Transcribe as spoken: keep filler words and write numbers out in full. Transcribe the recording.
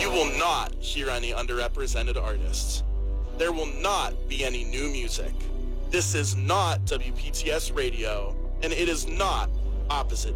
You will not hear any underrepresented artists. There will not be any new music. This is not W P T S Radio, and it is not Opposite